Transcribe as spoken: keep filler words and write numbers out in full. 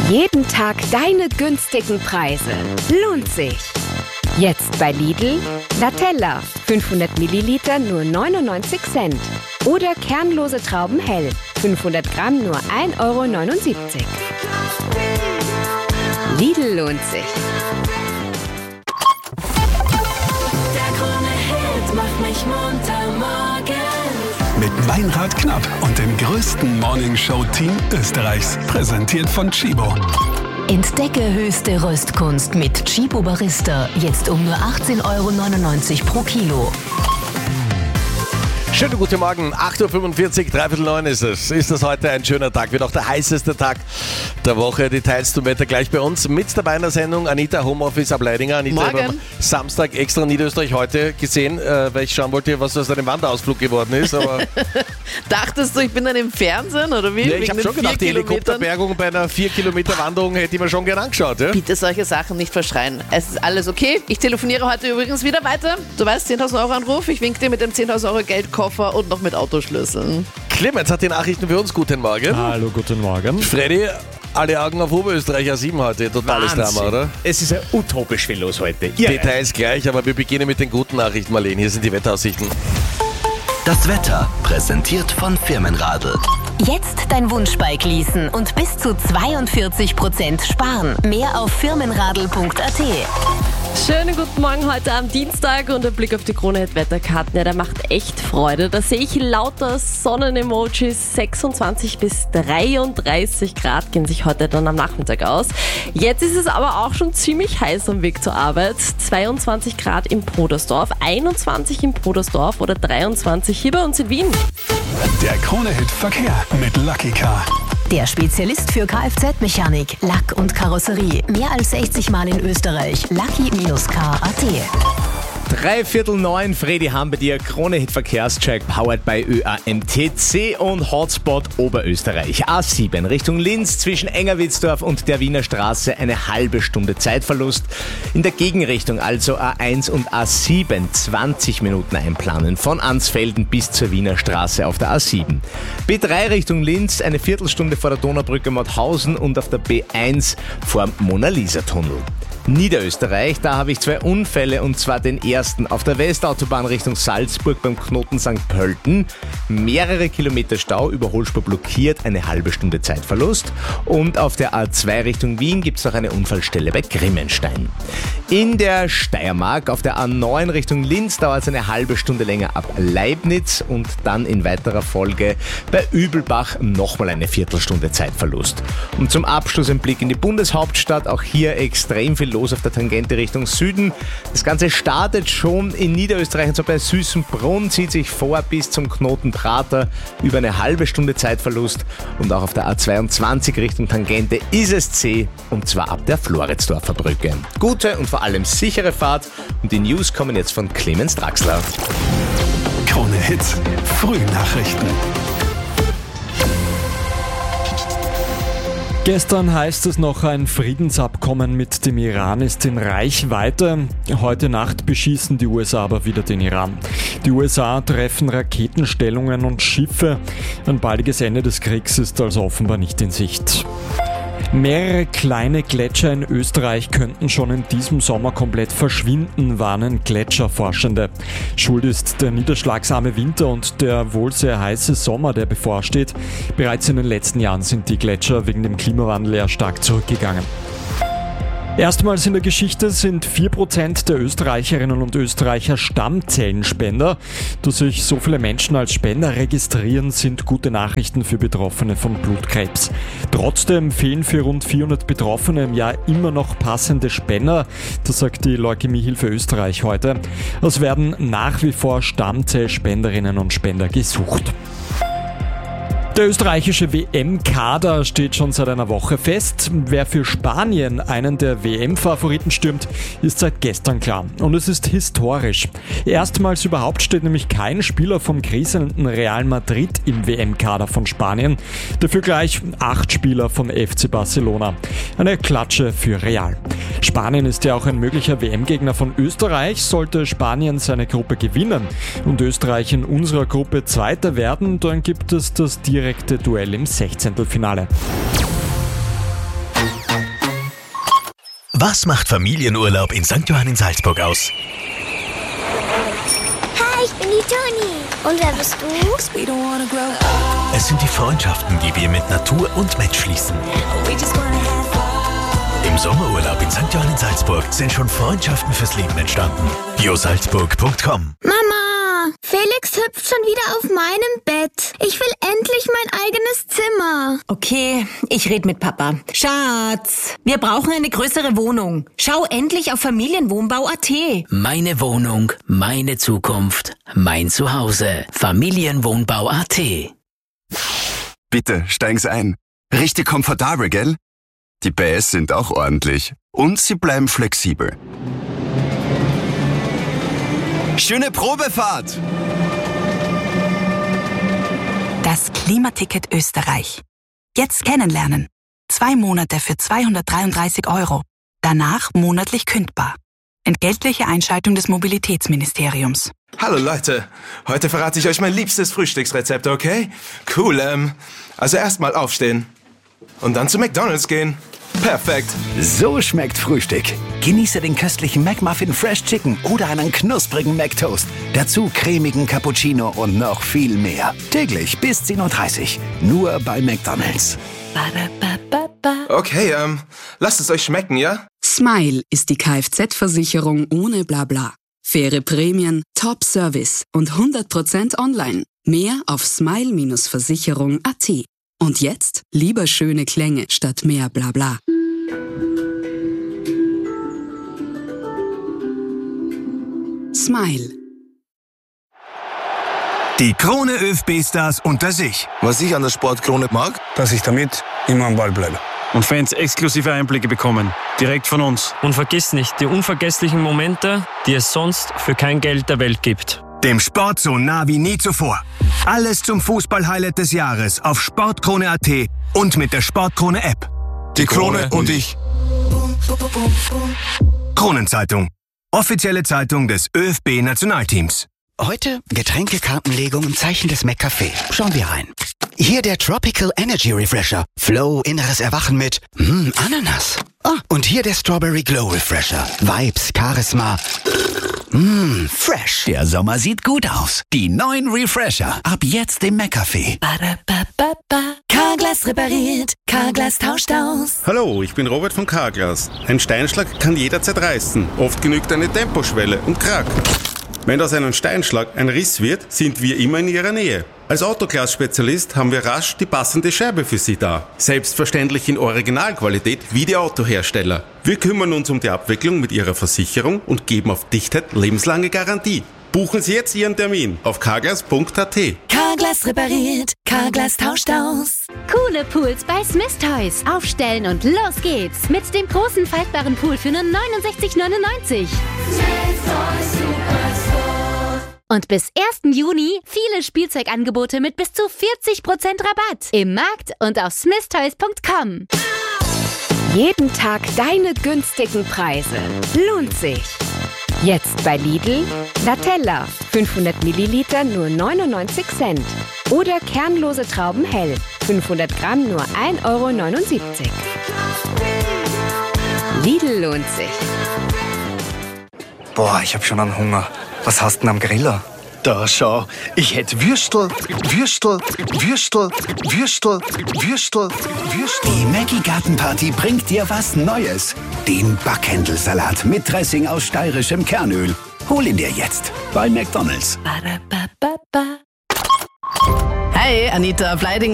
Jeden Tag deine günstigen Preise. Lohnt sich. Jetzt bei Lidl Latella, fünfhundert Milliliter nur neunundneunzig Cent. Oder kernlose Trauben hell, fünfhundert Gramm nur ein Euro neunundsiebzig. Lidl lohnt sich. Der Krone-Hit macht mich munter morgens. Mit Meinrad Knapp und dem größten Morningshow-Team Österreichs. Präsentiert von Tchibo. Entdecke höchste Röstkunst mit Tchibo Barista. Jetzt um nur achtzehn Euro neunundneunzig pro Kilo. Schönen guten Morgen, acht Uhr fünfundvierzig, dreiviertel neun ist es. Ist das heute ein schöner Tag, wird auch der heißeste Tag der Woche. Details zum Wetter gleich bei uns. Mit dabei in der Sendung Anita, Homeoffice ab Leidinger. Anita, ich habe am Samstag extra Niederösterreich heute gesehen, äh, weil ich schauen wollte, was aus deinem Wanderausflug geworden ist. Aber dachtest du, ich bin dann im Fernsehen oder wie? ja, ich habe schon gedacht, die Helikopterbergung bei einer vier Kilometer Wanderung hätte ich mir schon gerne angeschaut. Ja? Bitte solche Sachen nicht verschreien. Es ist alles okay. Ich telefoniere heute übrigens wieder weiter. Du weißt, zehntausend Euro Anruf. Ich wink dir mit dem zehntausend Euro Geldkoffer und noch mit Autoschlüsseln. Clemens hat die Nachrichten für uns. Guten Morgen. Hallo, guten Morgen. Freddy, alle Augen auf Oberösterreich A sieben heute. Totales Wahnsinn. Drama, oder? Es ist ja utopisch viel los heute. Ja. Details gleich, aber wir beginnen mit den guten Nachrichten, Marlene. Hier sind die Wetteraussichten. Das Wetter präsentiert von Firmenradl. Jetzt dein Wunschbike leasen und bis zu zweiundvierzig Prozent sparen. Mehr auf firmenradl punkt a t. Schönen guten Morgen heute am Dienstag und der Blick auf die Krone-Hit-Wetterkarten, ja, der macht echt Freude. Da sehe ich lauter Sonnen-Emojis, sechsundzwanzig bis dreiunddreißig Grad gehen sich heute dann am Nachmittag aus. Jetzt ist es aber auch schon ziemlich heiß am Weg zur Arbeit. zweiundzwanzig Grad im Podersdorf, einundzwanzig im Podersdorf oder dreiundzwanzig hier bei uns in Wien. Der Krone-Hit-Verkehr mit Lucky Car. Der Spezialist für Kfz-Mechanik, Lack und Karosserie. Mehr als sechzig Mal in Österreich. Lucky Car punkt a t. Dreiviertel neun, Freddy haben bei dir Krone-Hit-Verkehrscheck, powered by Ö A M T C und Hotspot Oberösterreich. A sieben Richtung Linz zwischen Engerwitzdorf und der Wiener Straße eine halbe Stunde Zeitverlust. In der Gegenrichtung, also A eins und A sieben, zwanzig Minuten einplanen. Von Ansfelden bis zur Wiener Straße auf der A sieben. B drei Richtung Linz, eine Viertelstunde vor der Donaubrücke Mauthausen und auf der B eins vor dem Mona-Lisa-Tunnel. Niederösterreich, da habe ich zwei Unfälle und zwar den ersten auf der Westautobahn Richtung Salzburg beim Knoten Sankt Pölten. Mehrere Kilometer Stau, Überholspur blockiert, eine halbe Stunde Zeitverlust. Und auf der A zwei Richtung Wien gibt es noch eine Unfallstelle bei Grimmenstein. In der Steiermark auf der A neun Richtung Linz dauert es eine halbe Stunde länger ab Leibniz und dann in weiterer Folge bei Übelbach nochmal eine Viertelstunde Zeitverlust. Und zum Abschluss ein Blick in die Bundeshauptstadt, auch hier extrem viel los auf der Tangente Richtung Süden. Das Ganze startet schon in Niederösterreich und so bei Süßenbrunn, zieht sich vor bis zum Knoten Prater, über eine halbe Stunde Zeitverlust und auch auf der A zweiundzwanzig Richtung Tangente ist es zäh und zwar ab der Floridsdorfer Brücke. Gute und vor allem sichere Fahrt und die News kommen jetzt von Clemens Draxler. Krone Hits, Frühnachrichten. Gestern heißt es noch, ein Friedensabkommen mit dem Iran ist in Reichweite. Heute Nacht beschießen die U S A aber wieder den Iran. Die U S A treffen Raketenstellungen und Schiffe. Ein baldiges Ende des Kriegs ist also offenbar nicht in Sicht. Mehrere kleine Gletscher in Österreich könnten schon in diesem Sommer komplett verschwinden, warnen Gletscherforschende. Schuld ist der niederschlagsarme Winter und der wohl sehr heiße Sommer, der bevorsteht. Bereits in den letzten Jahren sind die Gletscher wegen dem Klimawandel ja stark zurückgegangen. Erstmals in der Geschichte sind vier Prozent der Österreicherinnen und Österreicher Stammzellenspender. Dass sich so viele Menschen als Spender registrieren, sind gute Nachrichten für Betroffene von Blutkrebs. Trotzdem fehlen für rund vierhundert Betroffene im Jahr immer noch passende Spender. Das sagt die Leukämiehilfe Österreich heute. Es werden nach wie vor Stammzellspenderinnen und Spender gesucht. Der österreichische W M-Kader steht schon seit einer Woche fest. Wer für Spanien einen der W M-Favoriten stürmt, ist seit gestern klar. Und es ist historisch. Erstmals überhaupt steht nämlich kein Spieler vom kriselnden Real Madrid im W M-Kader von Spanien. Dafür gleich acht Spieler vom F C Barcelona. Eine Klatsche für Real. Spanien ist ja auch ein möglicher W M-Gegner von Österreich. Sollte Spanien seine Gruppe gewinnen und Österreich in unserer Gruppe Zweiter werden, dann gibt es das direkte Duell im Sechzehntelfinale. Was macht Familienurlaub in Sankt Johann in Salzburg aus? Hi, ich bin die Toni. Und wer bist du? Es sind die Freundschaften, die wir mit Natur und Mensch schließen. Im Sommerurlaub in Sankt Johann in Salzburg sind schon Freundschaften fürs Leben entstanden. bio salzburg punkt com. Mama, Felix hüpft schon wieder auf meinem Bett. Ich will endlich mein eigenes Zimmer. Okay, ich rede mit Papa. Schatz, wir brauchen eine größere Wohnung. Schau endlich auf Familienwohnbau punkt at. Meine Wohnung, meine Zukunft, mein Zuhause. Familienwohnbau punkt at. Bitte, steigen Sie ein. Richtig komfortabel, gell? Die P S sind auch ordentlich. Und sie bleiben flexibel. Schöne Probefahrt! Das Klimaticket Österreich. Jetzt kennenlernen. Zwei Monate für zweihundertdreiunddreißig Euro. Danach monatlich kündbar. Entgeltliche Einschaltung des Mobilitätsministeriums. Hallo Leute, heute verrate ich euch mein liebstes Frühstücksrezept, okay? Cool, ähm, also erstmal aufstehen und dann zu McDonald's gehen. Perfekt. So schmeckt Frühstück. Genieße den köstlichen McMuffin Fresh Chicken oder einen knusprigen McToast. Dazu cremigen Cappuccino und noch viel mehr. Täglich bis zehn Uhr dreißig. Nur bei McDonald's. Okay, ähm, lasst es euch schmecken, ja? Smile ist die Kfz-Versicherung ohne Blabla. Faire Prämien, Top-Service und hundert Prozent online. Mehr auf smile Versicherung punkt at. Und jetzt lieber schöne Klänge statt mehr Blabla. Smile. Die Krone ÖFB-Stars unter sich. Was ich an der Sportkrone mag, dass ich damit immer am Ball bleibe. Und Fans exklusive Einblicke bekommen, direkt von uns. Und vergiss nicht die unvergesslichen Momente, die es sonst für kein Geld der Welt gibt. Dem Sport so nah wie nie zuvor. Alles zum Fußball-Highlight des Jahres auf sportkrone punkt at und mit der Sportkrone-App. Die Krone und ich. Kronenzeitung. Offizielle Zeitung des ÖFB-Nationalteams. Heute Getränkekartenlegung im Zeichen des McCafé. Schauen wir rein. Hier der Tropical Energy Refresher. Flow, inneres Erwachen mit mm, Ananas. Ah, und hier der Strawberry Glow Refresher. Vibes, Charisma. Mmm, fresh. Der Sommer sieht gut aus. Die neuen Refresher. Ab jetzt im McCafé. Carglass repariert, Carglass tauscht aus. Hallo, ich bin Robert von Carglass. Ein Steinschlag kann jederzeit reißen. Oft genügt eine Temposchwelle und krack. Wenn aus einem Steinschlag ein Riss wird, sind wir immer in Ihrer Nähe. Als Autoglas-Spezialist haben wir rasch die passende Scheibe für Sie da. Selbstverständlich in Originalqualität wie die Autohersteller. Wir kümmern uns um die Abwicklung mit Ihrer Versicherung und geben auf Dichtheit lebenslange Garantie. Buchen Sie jetzt Ihren Termin auf carglass punkt at. Carglass repariert, Carglass tauscht aus. Coole Pools bei Smith Toys. Aufstellen und los geht's. Mit dem großen faltbaren Pool für nur neunundsechzig neunundneunzig. Und bis ersten Juni viele Spielzeugangebote mit bis zu vierzig Prozent Rabatt. Im Markt und auf smith toys punkt com. Jeden Tag deine günstigen Preise. Lohnt sich. Jetzt bei Lidl. Latella. fünfhundert Milliliter nur neunundneunzig Cent. Oder kernlose Trauben hell. fünfhundert Gramm nur ein Euro neunundsiebzig. Lidl lohnt sich. Boah, ich hab schon einen Hunger. Was hast du denn am Griller? Da schau, ich hätte Würstel, Würstel, Würstel, Würstel, Würstel, Würstel. Die Maggi Gartenparty bringt dir was Neues. Den Backhändelsalat mit Dressing aus steirischem Kernöl. Hol ihn dir jetzt bei McDonald's. Hi, Anita Fleidinger.